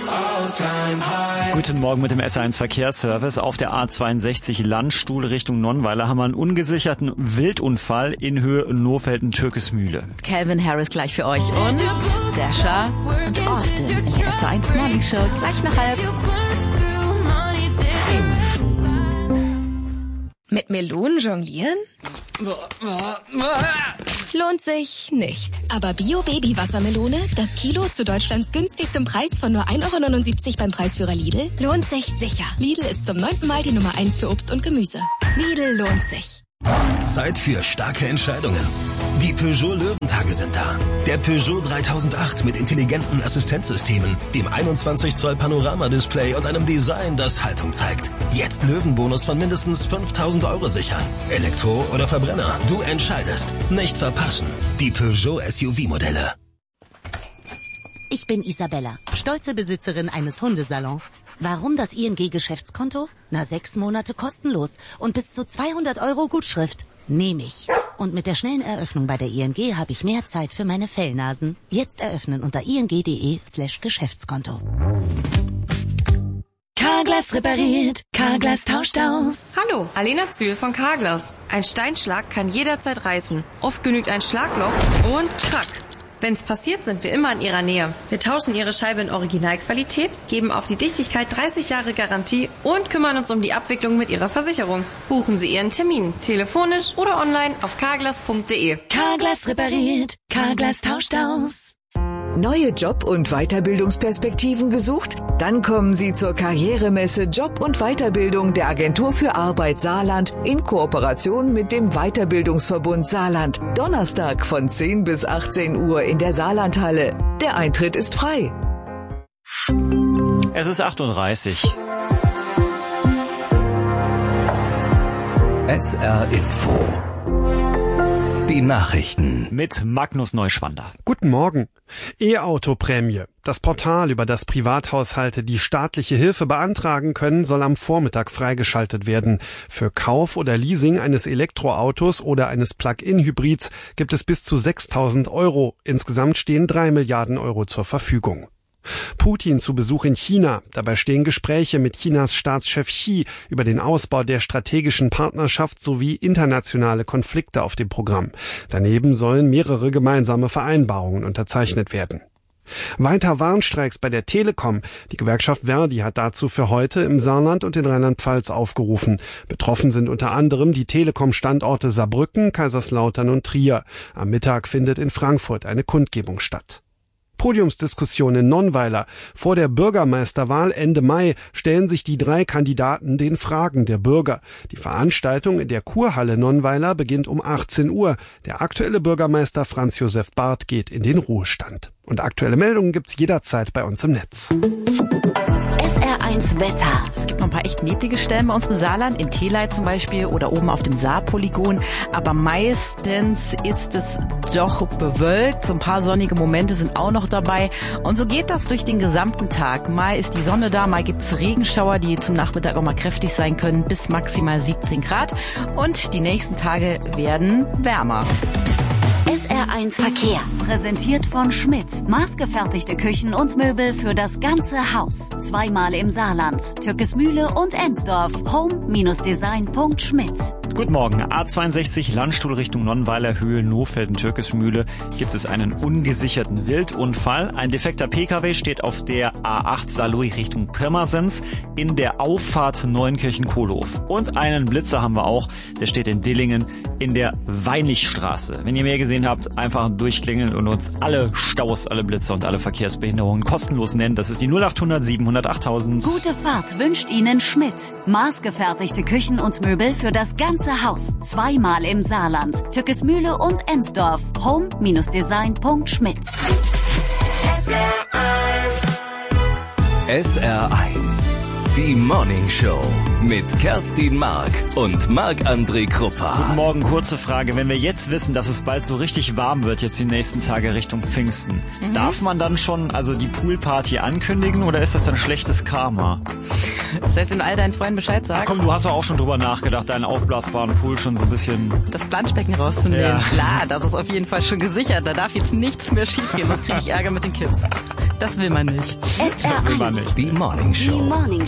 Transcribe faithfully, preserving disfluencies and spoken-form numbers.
Guten Morgen mit dem S eins Verkehrsservice. Auf der A zweiundsechzig Landstuhl Richtung Nonnweiler haben wir einen ungesicherten Wildunfall in Höhe Nohfelden-Türkesmühle. Calvin Harris gleich für euch und Dasha und Austin in der S eins Morning Show gleich nach halb. Mit Melonen jonglieren? Lohnt sich nicht. Aber Bio-Baby-Wassermelone, das Kilo zu Deutschlands günstigstem Preis von nur ein Euro neunundsiebzig beim Preisführer Lidl, lohnt sich sicher. Lidl ist zum neunten Mal die Nummer eins für Obst und Gemüse. Lidl lohnt sich. Zeit für starke Entscheidungen. Die Peugeot Löwentage sind da. Der Peugeot dreitausendacht mit intelligenten Assistenzsystemen, dem einundzwanzig Zoll Panoramadisplay und einem Design, das Haltung zeigt. Jetzt Löwenbonus von mindestens fünftausend Euro sichern. Elektro oder Verbrenner, du entscheidest. Nicht verpassen. Die Peugeot S U V-Modelle. Ich bin Isabella, stolze Besitzerin eines Hundesalons. Warum das I N G-Geschäftskonto? Na, sechs Monate kostenlos und bis zu zweihundert Euro Gutschrift. Nehme ich. Und mit der schnellen Eröffnung bei der I N G habe ich mehr Zeit für meine Fellnasen. Jetzt eröffnen unter ing.de slash Geschäftskonto. Carglass repariert, Carglass tauscht aus. Hallo, Alena Zühl von Carglass. Ein Steinschlag kann jederzeit reißen. Oft genügt ein Schlagloch und krack. Wenn's passiert, sind wir immer in Ihrer Nähe. Wir tauschen Ihre Scheibe in Originalqualität, geben auf die Dichtigkeit dreißig Jahre Garantie und kümmern uns um die Abwicklung mit Ihrer Versicherung. Buchen Sie Ihren Termin, telefonisch oder online auf carglass punkt de. Carglass repariert, Carglass tauscht aus. Neue Job- und Weiterbildungsperspektiven gesucht? Dann kommen Sie zur Karrieremesse Job und Weiterbildung der Agentur für Arbeit Saarland in Kooperation mit dem Weiterbildungsverbund Saarland. Donnerstag von zehn bis achtzehn Uhr in der Saarlandhalle. Der Eintritt ist frei. Es ist acht Uhr dreißig. S R Info. Die Nachrichten mit Magnus Neuschwander. Guten Morgen. E-Auto-Prämie. Das Portal, über das Privathaushalte die staatliche Hilfe beantragen können, soll am Vormittag freigeschaltet werden. Für Kauf oder Leasing eines Elektroautos oder eines Plug-in-Hybrids gibt es bis zu sechstausend Euro. Insgesamt stehen drei Milliarden Euro zur Verfügung. Putin zu Besuch in China. Dabei stehen Gespräche mit Chinas Staatschef Xi über den Ausbau der strategischen Partnerschaft sowie internationale Konflikte auf dem Programm. Daneben sollen mehrere gemeinsame Vereinbarungen unterzeichnet werden. Weiter Warnstreiks bei der Telekom. Die Gewerkschaft Verdi hat dazu für heute im Saarland und in Rheinland-Pfalz aufgerufen. Betroffen sind unter anderem die Telekom-Standorte Saarbrücken, Kaiserslautern und Trier. Am Mittag findet in Frankfurt eine Kundgebung statt. Podiumsdiskussion in Nonnweiler. Vor der Bürgermeisterwahl Ende Mai stellen sich die drei Kandidaten den Fragen der Bürger. Die Veranstaltung in der Kurhalle Nonnweiler beginnt um achtzehn Uhr. Der aktuelle Bürgermeister Franz Josef Barth geht in den Ruhestand. Und aktuelle Meldungen gibt's jederzeit bei uns im Netz. S R eins Wetter. Es gibt noch ein paar echt neblige Stellen bei uns im Saarland, in Thelei zum Beispiel oder oben auf dem Saarpolygon. Aber meistens ist es doch bewölkt. So ein paar sonnige Momente sind auch noch dabei. Und so geht das durch den gesamten Tag. Mal ist die Sonne da, mal gibt's Regenschauer, die zum Nachmittag auch mal kräftig sein können, bis maximal siebzehn Grad. Und die nächsten Tage werden wärmer. S R eins Verkehr, präsentiert von Schmidt. Maßgefertigte Küchen und Möbel für das ganze Haus. Zweimal im Saarland, Türkesmühle und Ensdorf. home Design punkt schmidt. Guten Morgen. A zweiundsechzig Landstuhl Richtung Nonnweiler Höhe Nohfelden Türkesmühle gibt es einen ungesicherten Wildunfall. Ein defekter P K W steht auf der A acht Saarlouis Richtung Pirmasens in der Auffahrt Neunkirchen-Kohlhof. Und einen Blitzer haben wir auch, der steht in Dillingen in der Weinlichstraße. Wenn ihr mehr gesehen habt, einfach durchklingeln und uns alle Staus, alle Blitzer und alle Verkehrsbehinderungen kostenlos nennen. Das ist die null achthundert siebenhundert achttausend. Gute Fahrt wünscht Ihnen Schmidt. Maßgefertigte Küchen und Möbel für das ganze Haus. Zweimal im Saarland, Türkesmühle und Ensdorf. home Design punkt schmidt. S R eins. Die Morning Show mit Kerstin Mark und Marc-André Kruppa. Guten Morgen, kurze Frage. Wenn wir jetzt wissen, dass es bald so richtig warm wird, jetzt die nächsten Tage Richtung Pfingsten, mhm. darf man dann schon also die Poolparty ankündigen oder ist das dann schlechtes Karma? Das heißt, wenn du all deinen Freunden Bescheid sagst... Ach komm, du hast doch auch schon drüber nachgedacht, deinen aufblasbaren Pool schon so ein bisschen... Das Planschbecken rauszunehmen. Ja. Klar, das ist auf jeden Fall schon gesichert. Da darf jetzt nichts mehr schiefgehen, sonst kriege ich Ärger mit den Kids. Das will man nicht. Das will man nicht. Die Morning Show. Die Morning